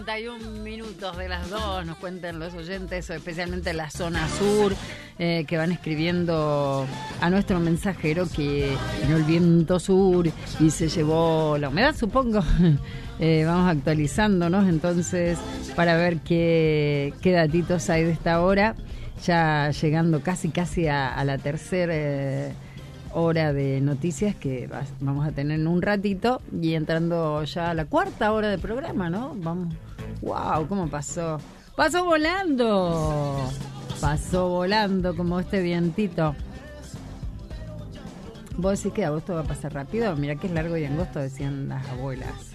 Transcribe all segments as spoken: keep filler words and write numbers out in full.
treinta y un minutos de las dos nos cuentan los oyentes, especialmente la zona sur, eh, que van escribiendo a nuestro mensajero que vino el viento sur y se llevó la humedad, supongo. eh, vamos actualizándonos entonces para ver qué, qué datitos hay de esta hora, ya llegando casi casi a, a la tercera eh, hora de noticias que va, vamos a tener en un ratito, y entrando ya a la cuarta hora de programa, ¿no? Vamos. ¡Wow! ¿Cómo pasó? ¡Pasó volando! Pasó volando como este vientito. ¿Vos decís que agosto va a pasar rápido? Mirá que es largo y angosto, decían las abuelas.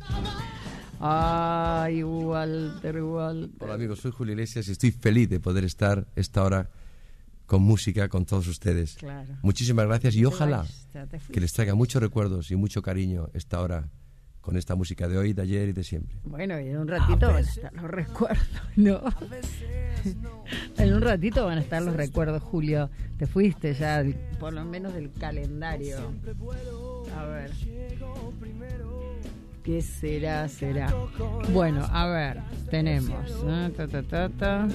Ay, Walter, Walter. Hola amigos, soy Julio Iglesias y estoy feliz de poder estar esta hora con música, con todos ustedes. Claro. Muchísimas gracias y te ojalá vayas, te, te que les traiga muchos recuerdos y mucho cariño esta hora con esta música de hoy, de ayer y de siempre. Bueno, y en un ratito van a estar los recuerdos, ¿no? En un ratito van a estar los recuerdos, Julio. Te fuiste ya, por lo menos del calendario. A ver. ¿Qué será? Será. Bueno, a ver, tenemos. ¿eh? Ta, ta, ta, ta.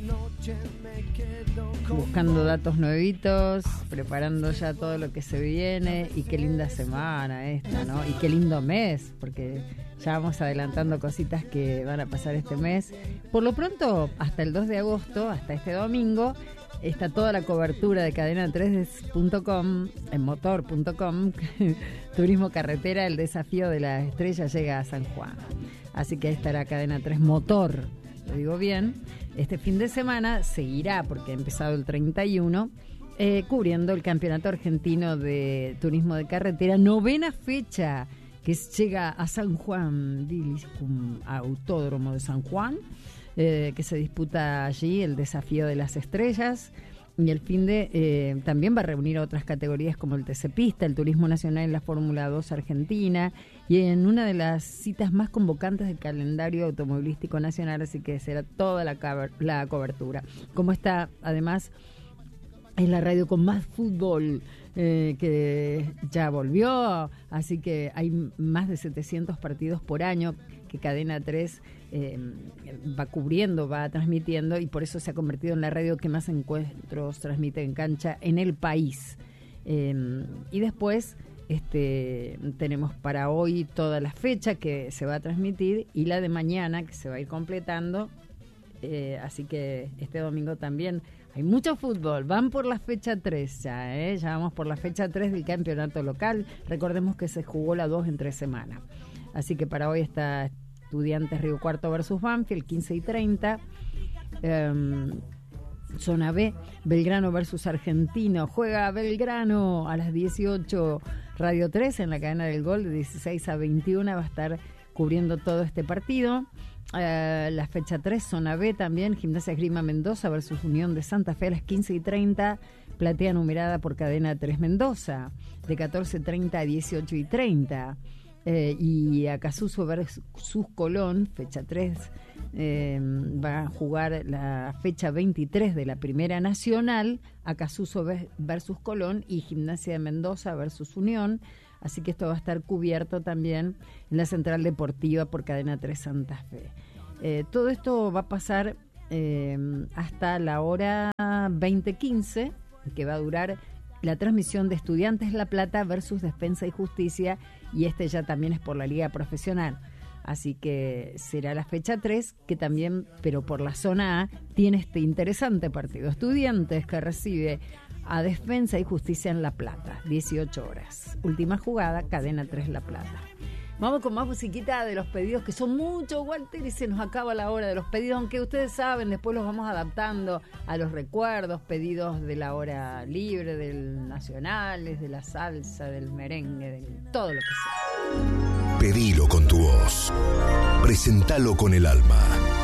Buscando datos nuevitos, preparando ya todo lo que se viene. Y qué linda semana esta, ¿no? Y qué lindo mes, porque ya vamos adelantando cositas que van a pasar este mes. Por lo pronto, hasta el dos de agosto, hasta este domingo, está toda la cobertura de cadena tres punto com, en motor punto com, Turismo Carretera, el desafío de la estrella llega a San Juan. Así que ahí estará Cadena tres Motor, lo digo bien. Este fin de semana seguirá, porque ha empezado el treinta y uno, eh, cubriendo el Campeonato Argentino de Turismo de Carretera, novena fecha, que llega a San Juan, Autódromo de San Juan, eh, que se disputa allí el desafío de las estrellas. Y el fin de eh, también va a reunir a otras categorías como el T C Pista, el Turismo Nacional y la Fórmula dos Argentina, y en una de las citas más convocantes del calendario automovilístico nacional, así que será toda la, cover, la cobertura. Como está, además, es la radio con más fútbol, eh, que ya volvió, así que hay más de setecientos partidos por año que Cadena tres eh, va cubriendo, va transmitiendo, y por eso se ha convertido en la radio que más encuentros transmite en cancha en el país. Eh, y después este, tenemos para hoy toda la fecha que se va a transmitir y la de mañana que se va a ir completando. Eh, así que este domingo también hay mucho fútbol. Van por la fecha tres ya, ¿eh? Ya vamos por la fecha tres del campeonato local. Recordemos que se jugó la dos entre semana. Así que para hoy está Estudiantes Río Cuarto versus Banfield, quince y treinta. Um, Zona B, Belgrano versus Argentino. Juega Belgrano a las dieciocho. Radio tres en la cadena del Gol de dieciséis a veintiuno va a estar cubriendo todo este partido. Uh, la fecha tres, Zona B también, Gimnasia Esgrima Mendoza versus Unión de Santa Fe a las quince y treinta. Platea numerada por Cadena tres Mendoza, de catorce treinta a dieciocho y treinta. Eh, y Acasuso versus Colón, fecha tres, eh, va a jugar la fecha veintitrés de la Primera Nacional, Acasuso versus Colón y Gimnasia de Mendoza versus Unión. Así que esto va a estar cubierto también en la Central Deportiva por Cadena tres Santa Fe. Eh, todo esto va a pasar eh, hasta la hora veinte quince, que va a durar la transmisión de Estudiantes La Plata versus Defensa y Justicia, y este ya también es por la Liga Profesional. Así que será la fecha tres, que también, pero por la zona A, tiene este interesante partido. Estudiantes, que recibe a Defensa y Justicia en La Plata, dieciocho horas. Última jugada, Cadena tres La Plata. Vamos con más musiquita de los pedidos, que son muchos, Walter, y se nos acaba la hora de los pedidos, aunque ustedes saben, después los vamos adaptando a los recuerdos, pedidos de la hora libre, del nacionales, de la salsa, del merengue, de todo lo que sea. Pedilo con tu voz, presentalo con el alma.